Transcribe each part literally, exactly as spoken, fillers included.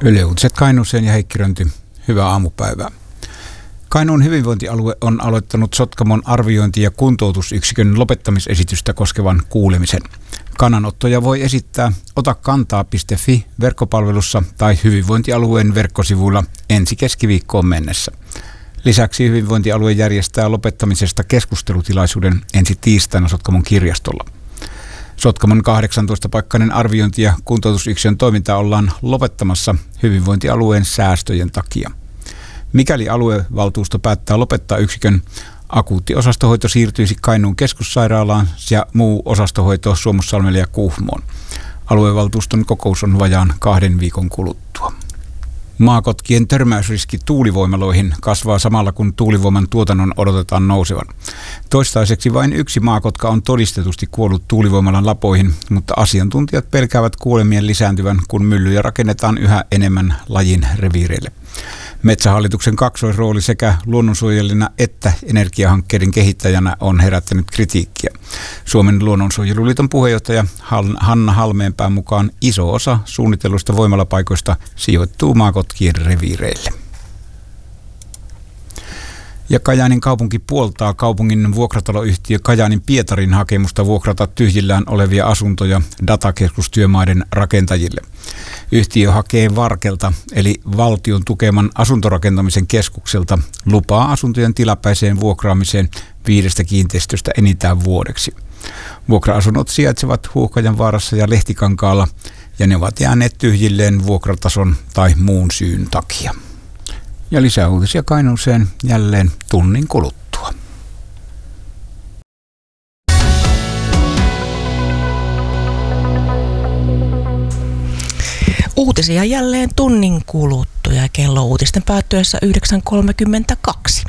Yle Uutiset Kainuuseen ja Heikki Rönti. Hyvää aamupäivää. Kainuun hyvinvointialue on aloittanut Sotkamon arviointi- ja kuntoutusyksikön lopettamisesitystä koskevan kuulemisen. Kannanottoja voi esittää otakantaa piste fi verkkopalvelussa tai hyvinvointialueen verkkosivuilla ensi keskiviikkoon mennessä. Lisäksi hyvinvointialue järjestää lopettamisesta keskustelutilaisuuden ensi tiistaina Sotkamon kirjastolla. Sotkamon kahdeksantoista-paikkainen arviointi- ja kuntoutusyksikön toimintaa ollaan lopettamassa hyvinvointialueen säästöjen takia. Mikäli aluevaltuusto päättää lopettaa yksikön, akuutti osastohoito siirtyisi Kainuun keskussairaalaan ja muu osastohoito Suomussalmelle ja Kuhmoon. Aluevaltuuston kokous on vajaan kahden viikon kuluttua. Maakotkien törmäysriski tuulivoimaloihin kasvaa samalla, kun tuulivoiman tuotannon odotetaan nousevan. Toistaiseksi vain yksi maakotka on todistetusti kuollut tuulivoimalan lapoihin, mutta asiantuntijat pelkäävät kuolemien lisääntyvän, kun myllyjä rakennetaan yhä enemmän lajin reviireille. Metsähallituksen kaksoisrooli sekä luonnonsuojelijana että energiahankkeiden kehittäjänä on herättänyt kritiikkiä. Suomen luonnonsuojeluliiton puheenjohtaja Hanna Halmeenpään mukaan iso osa suunnitelluista voimalapaikoista sijoittuu maakotkien reviireille. Ja Kajaanin kaupunki puoltaa kaupungin vuokrataloyhtiö Kajaanin Pietarin hakemusta vuokrata tyhjillään olevia asuntoja datakeskustyömaiden rakentajille. Yhtiö hakee Varkelta, eli valtion tukeman asuntorakentamisen keskukselta, lupaa asuntojen tilapäiseen vuokraamiseen viidestä kiinteistöstä enintään vuodeksi. Vuokra-asunnot sijaitsevat Huuhkajanvaarassa ja Lehtikankaalla, ja ne ovat jääneet tyhjilleen vuokratason tai muun syyn takia. Ja lisää uutisia Kainuuseen jälleen tunnin kuluttua. Uutisia jälleen tunnin kuluttua ja kello uutisten päättyessä yhdeksän kolmekymmentäkaksi.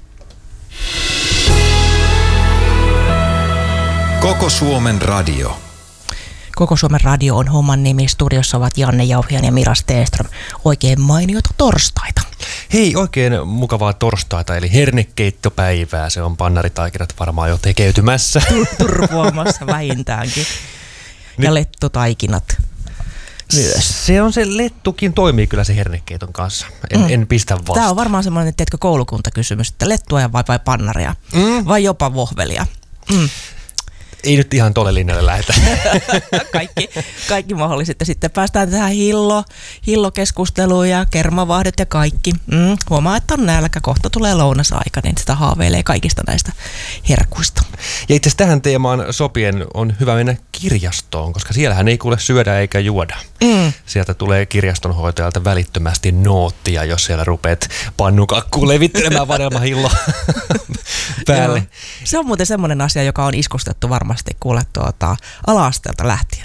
Koko Suomen radio. Koko Suomen radio on homman nimi. Studiossa ovat Janne Jauhian ja Mira Stenström. Oikein mainiota torstaita. Hei, oikein mukavaa torstaita, eli hernekeittopäivää. Se on pannaritaikinat varmaan jo tekeytymässä. Turvoamassa vähintäänkin. Ja lettutaikinat myös. Se on se lettukin toimii kyllä se hernekeiton kanssa. En, mm. en pistä vastaan. Tämä on varmaan semmoinen, tiedätkö, koulukuntakysymys, että lettua vai, vai pannaria? Mm. Vai jopa vohvelia? Mm. Ei nyt ihan tolle linjalle lähetä. kaikki, kaikki mahdolliset. Ja sitten päästään tähän hillo, hillokeskusteluun ja kermavahdet ja kaikki. Mm, huomaa, että on nälkä. Kohta tulee lounasaika, niin sitä haaveilee kaikista näistä herkuista. Ja itse asiassa tähän teemaan sopien on hyvä mennä kirjastoon, koska siellähän ei kuule syödä eikä juoda. Mm. Sieltä tulee kirjastonhoitajalta välittömästi noottia, jos siellä rupeat pannukakkuun levittelemään vanelmahillo päälle. Joo. Se on muuten semmoinen asia, joka on iskustettu varmasti kuule tuota ala-asteelta lähtien.